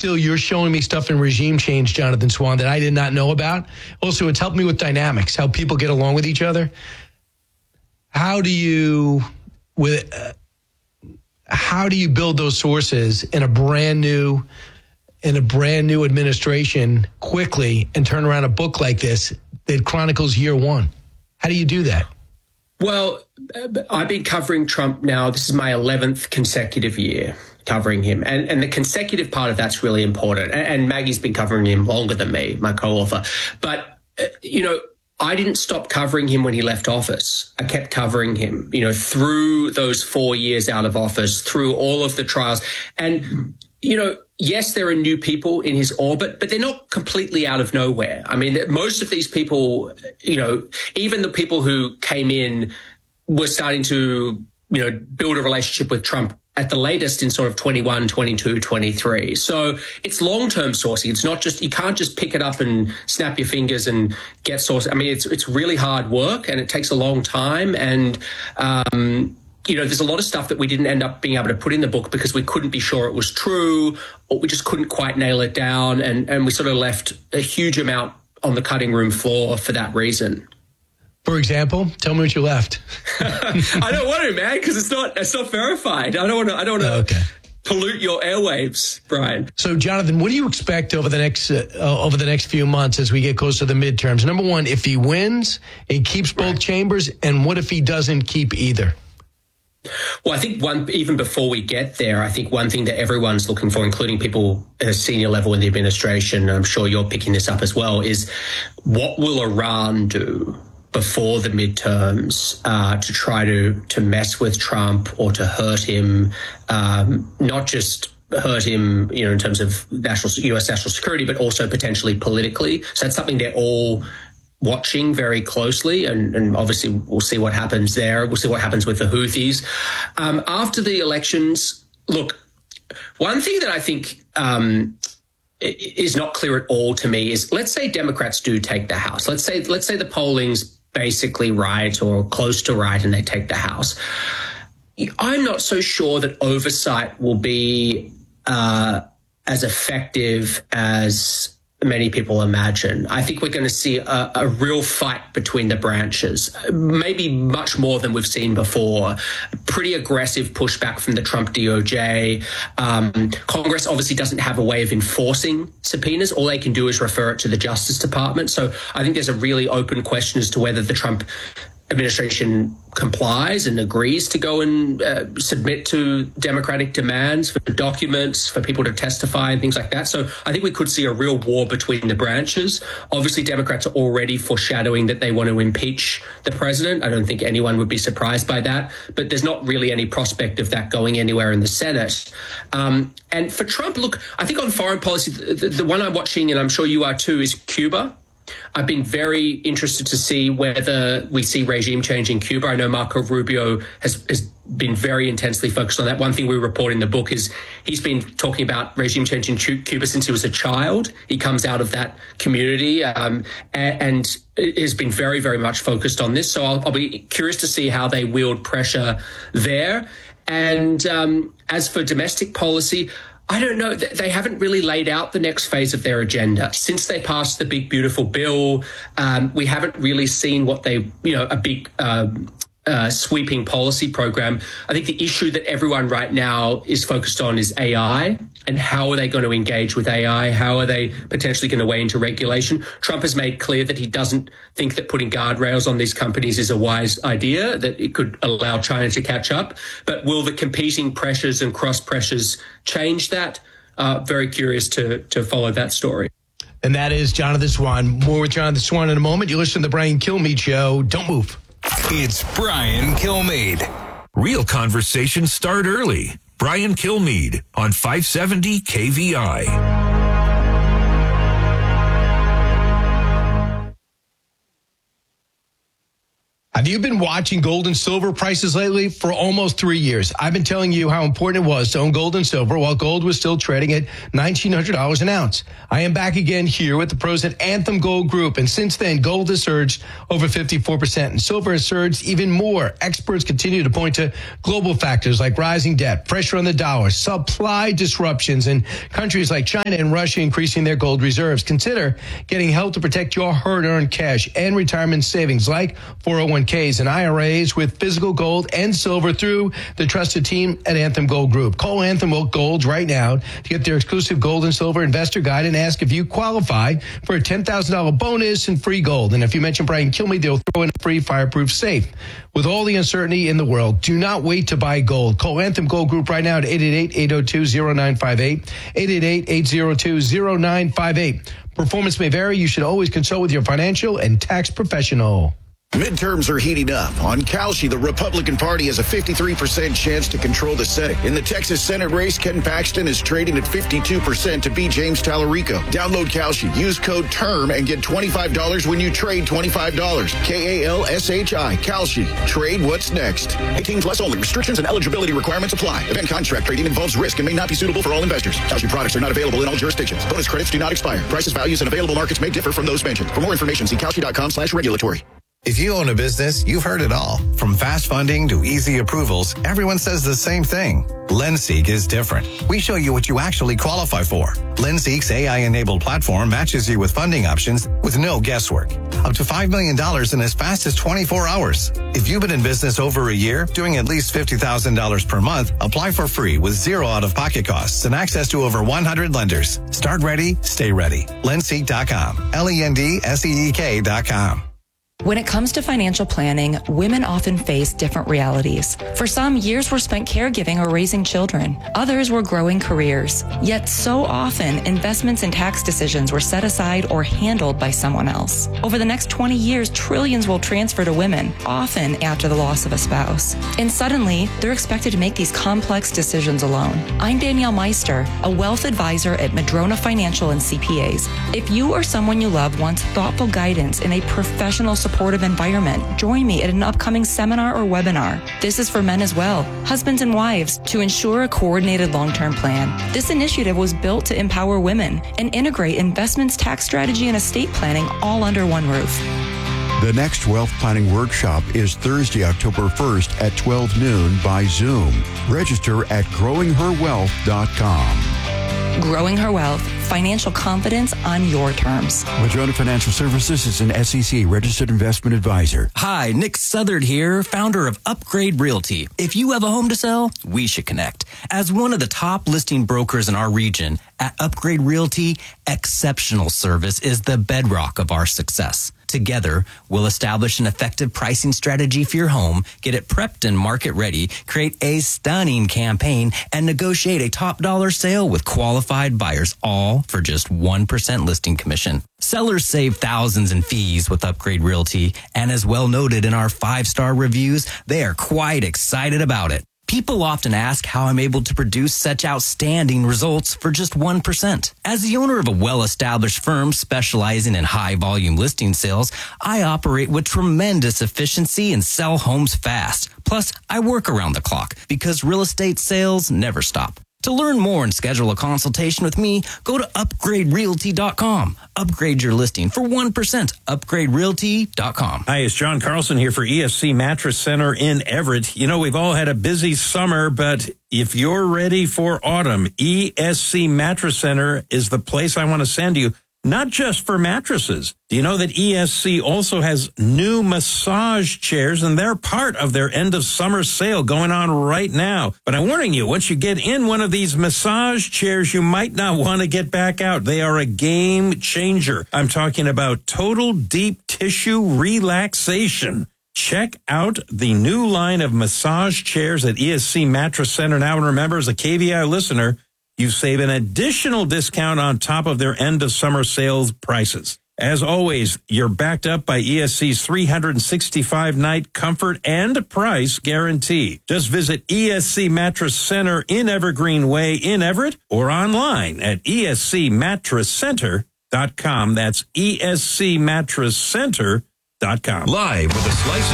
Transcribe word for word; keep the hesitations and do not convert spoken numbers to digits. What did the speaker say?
still, you're showing me stuff in regime change, Jonathan Swan, that I did not know about. Also, it's helped me with dynamics, how people get along with each other. How do you, with, uh, how do you build those sources in a brand new, in a brand new administration quickly and turn around a book like this that chronicles year one? How do you do that? Well, I've been covering Trump now. This is my eleventh consecutive year covering him. And, and the consecutive part of that's really important. And, and Maggie's been covering him longer than me, my co-author. But, uh, you know, I didn't stop covering him when he left office. I kept covering him, you know, through those four years out of office, through all of the trials. And, you know, yes, there are new people in his orbit, but they're not completely out of nowhere. I mean, most of these people, you know, even the people who came in were starting to, you know, build a relationship with Trump at the latest in sort of twenty-one, twenty-two, twenty-three. So it's long-term sourcing. It's not just, you can't just pick it up and snap your fingers and get source. I mean, it's it's really hard work and it takes a long time. And, um, you know, there's a lot of stuff that we didn't end up being able to put in the book because we couldn't be sure it was true, or we just couldn't quite nail it down. And, and we sort of left a huge amount on the cutting room floor for that reason. For example, tell me what you left. I don't want to, man, because it's not it's not verified. I don't want to. I don't want to okay. pollute your airwaves, Brian. So, Jonathan, what do you expect over the next uh, over the next few months as we get close to the midterms? Number one, if he wins, he keeps both right. chambers, and what if he doesn't keep either? Well, I think one even before we get there, I think one thing that everyone's looking for, including people at a senior level in the administration, and I'm sure you're picking this up as well, is what will Iran do before the midterms uh, to try to to mess with Trump or to hurt him, um, not just hurt him, you know, in terms of national U S national security, but also potentially politically. So that's something they're all watching very closely, and, and obviously we'll see what happens there. We'll see what happens with the Houthis. Um, after the elections, look, one thing that I think um, is not clear at all to me is, let's say Democrats do take the House. Let's say let's say the polling's basically right or close to right and they take the House. I'm not so sure that oversight will be uh, as effective as many people imagine. I think we're going to see a, a real fight between the branches, maybe much more than we've seen before. Pretty aggressive pushback from the Trump D O J. Um, Congress obviously doesn't have a way of enforcing subpoenas. All they can do is refer it to the Justice Department. So I think there's a really open question as to whether the Trump administration complies and agrees to go and uh, submit to Democratic demands for documents, for people to testify and things like that. So I think we could see a real war between the branches. Obviously, Democrats are already foreshadowing that they want to impeach the president. I don't think anyone would be surprised by that, but there's not really any prospect of that going anywhere in the Senate. Um, and for Trump, look, I think on foreign policy, the, the one I'm watching, and I'm sure you are too, is Cuba. I've been very interested to see whether we see regime change in Cuba. I know Marco Rubio has, has been very intensely focused on that. One thing we report in the book is he's been talking about regime change in Cuba since he was a child. He comes out of that community um, and, and has been very, very much focused on this. So I'll, I'll be curious to see how they wield pressure there. And um, as for domestic policy, I don't know. They haven't really laid out the next phase of their agenda. Since they passed the big, beautiful bill, um, we haven't really seen what they, you know, a big um, uh, sweeping policy program. I think the issue that everyone right now is focused on is A I and how are they going to engage with A I? How are they potentially going to weigh into regulation? Trump has made clear that he doesn't think that putting guardrails on these companies is a wise idea, that it could allow China to catch up. But will the competing pressures and cross pressures change that? Uh, very curious to to follow that story. And that is Jonathan Swan. More with Jonathan Swan in a moment. You listen to the Brian Kilmeade Show. Don't move. It's Brian Kilmeade. Real conversations start early. Brian Kilmeade on five seventy K V I. Have you been watching gold and silver prices lately? For almost three years, I've been telling you how important it was to own gold and silver while gold was still trading at nineteen hundred dollars an ounce. I am back again here with the pros at Anthem Gold Group, and since then, gold has surged over fifty-four percent, and silver has surged even more. Experts continue to point to global factors like rising debt, pressure on the dollar, supply disruptions, and countries like China and Russia increasing their gold reserves. Consider getting help to protect your hard-earned cash and retirement savings like four oh one Ks and I R As with physical gold and silver through the trusted team at Anthem Gold Group. Call Anthem Gold right now to get their exclusive gold and silver investor guide and ask if you qualify for a ten thousand dollars bonus and free gold. And if you mention Brian Kilmeade, they'll throw in a free fireproof safe. With all the uncertainty in the world, do not wait to buy gold. Call Anthem Gold Group right now at eight eight eight, eight oh two, oh nine five eight, eight eight eight, eight oh two, oh nine five eight. Performance may vary. You should always consult with your financial and tax professional. Midterms are heating up. On Kalshi, the Republican Party has a fifty-three percent chance to control the Senate. In the Texas Senate race, Ken Paxton is trading at fifty-two percent to beat James Tallarico. Download Kalshi. Use code TERM and get twenty-five dollars when you trade twenty-five dollars. K A L S H I. Kalshi. Trade what's next. eighteen plus only. Restrictions and eligibility requirements apply. Event contract trading involves risk and may not be suitable for all investors. Kalshi products are not available in all jurisdictions. Bonus credits do not expire. Prices, values, and available markets may differ from those mentioned. For more information, see Kalshi.com slash regulatory. If you own a business, you've heard it all. From fast funding to easy approvals, everyone says the same thing. LendSeek is different. We show you what you actually qualify for. LendSeek's A I-enabled platform matches you with funding options with no guesswork. Up to five million dollars in as fast as twenty-four hours. If you've been in business over a year, doing at least fifty thousand dollars per month, apply for free with zero out-of-pocket costs and access to over one hundred lenders. Start ready, stay ready. Lendseek dot com. L E N D S E E K dot com. When it comes to financial planning, women often face different realities. For some, years were spent caregiving or raising children. Others were growing careers. Yet so often, investments and tax decisions were set aside or handled by someone else. Over the next twenty years, trillions will transfer to women, often after the loss of a spouse. And suddenly, they're expected to make these complex decisions alone. I'm Danielle Meister, a wealth advisor at Madrona Financial and C P As. If you or someone you love wants thoughtful guidance in a professional supportive environment, join me at an upcoming seminar or webinar. This is for men as well, husbands and wives, to ensure a coordinated long-term plan. This initiative was built to empower women and integrate investments, tax strategy, and estate planning all under one roof. The next Wealth Planning Workshop is Thursday, October first at twelve noon by Zoom. Register at growing her wealth dot com. Growing Her Wealth, financial confidence on your terms. Madrona Financial Services is an S E C registered investment advisor. Hi, Nick Southard here, founder of Upgrade Realty. If you have a home to sell, we should connect. As one of the top listing brokers in our region, at Upgrade Realty, exceptional service is the bedrock of our success. Together, we'll establish an effective pricing strategy for your home, get it prepped and market ready, create a stunning campaign, and negotiate a top dollar sale with qualified buyers, all for just one percent listing commission. Sellers save thousands in fees with Upgrade Realty, and as well noted in our five-star reviews, they are quite excited about it. People often ask how I'm able to produce such outstanding results for just one percent. As the owner of a well-established firm specializing in high-volume listing sales, I operate with tremendous efficiency and sell homes fast. Plus, I work around the clock because real estate sales never stop. To learn more and schedule a consultation with me, go to upgrade realty dot com. Upgrade your listing for one percent. upgrade realty dot com. Hi, it's John Carlson here for E S C Mattress Center in Everett. You know, we've all had a busy summer, but if you're ready for autumn, E S C Mattress Center is the place I want to send you. Not just for mattresses. Do you know that E S C also has new massage chairs, and they're part of their end of summer sale going on right now? But I'm warning you, once you get in one of these massage chairs, you might not want to get back out. They are a game changer. I'm talking about total deep tissue relaxation. Check out the new line of massage chairs at E S C Mattress Center now. And remember, as a K V I listener, you save an additional discount on top of their end of summer sales prices. As always, you're backed up by E S C's three hundred sixty-five night comfort and price guarantee. Just visit E S C Mattress Center in Evergreen Way in Everett or online at E S C mattress center dot com. That's E S C mattress center dot com. Live with a slice of